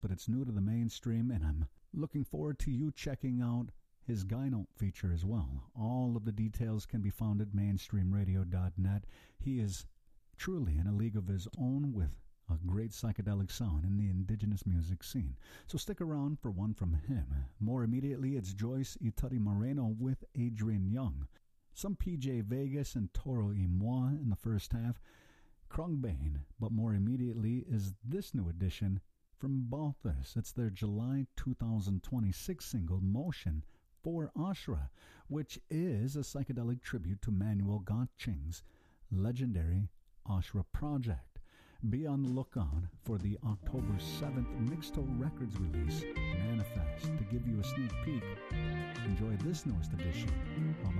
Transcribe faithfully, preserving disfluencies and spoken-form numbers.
but it's new to the mainstream, and I'm looking forward to you checking out his Guy Note feature as well. All of the details can be found at mainstream radio dot net. He is truly in a league of his own with a great psychedelic sound in the indigenous music scene. So stick around for one from him. More immediately, it's Joyce Itati Moreno with Adrian Young. Some P J Vegas and Toro y Moi in the first half. Krungbane, but more immediately is this new addition from Balthus. It's their July two thousand twenty-six single, Motion for Ashra, which is a psychedelic tribute to Manuel Gotching's legendary Ashra project. Be on the lookout for the October seventh Mixto Records release, Manifest. To give you a sneak peek, enjoy this newest edition on the